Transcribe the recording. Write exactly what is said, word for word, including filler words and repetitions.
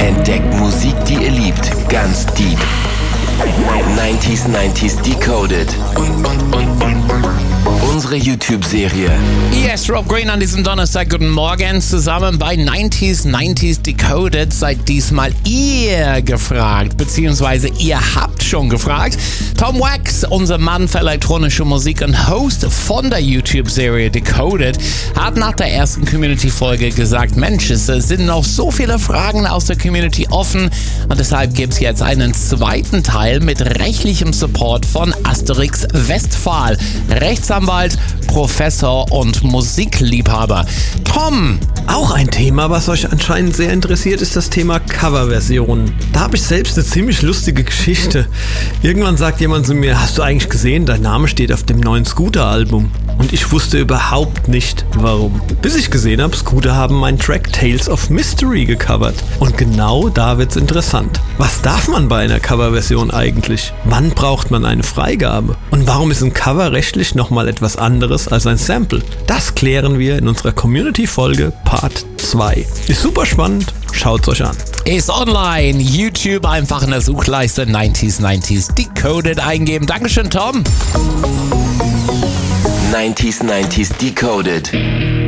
Entdeckt Musik, die ihr liebt, ganz deep. neunziger neunzig Decoded. Unsere YouTube-Serie. Yes, Rob Green an diesem Donnerstag. Guten Morgen zusammen bei neunziger neunzig Decoded. Seid diesmal ihr gefragt, beziehungsweise ihr habt schon gefragt. Tom Wax, unser Mann für elektronische Musik und Host von der YouTube-Serie Decoded, hat nach der ersten Community-Folge gesagt, Mensch, es sind noch so viele Fragen aus der Community offen und deshalb gibt es jetzt einen zweiten Teil mit rechtlichem Support von Asterix Westphal, Rechtsanwalt, Professor und Musikliebhaber. Tom! Auch ein Thema, was euch anscheinend sehr interessiert, ist das Thema Coverversionen. Da habe ich selbst eine ziemlich lustige Geschichte. Irgendwann sagt jemand zu mir, hast du eigentlich gesehen, dein Name steht auf dem neuen Scooter-Album? Und ich wusste überhaupt nicht, warum. Bis ich gesehen habe, Scooter haben meinen Track Tales of Mystery gecovert. Und genau da wird's interessant. Was darf man bei einer Coverversion eigentlich? Wann braucht man eine Freigabe? Und warum ist ein Cover rechtlich nochmal etwas anderes als ein Sample? Das klären wir in unserer Community-Folge Part zwei. Ist super spannend, schaut's euch an. Ist online, YouTube einfach in der Suchleiste neunziger neunzig Decoded eingeben. Dankeschön, Tom. neunziger neunzig Decoded.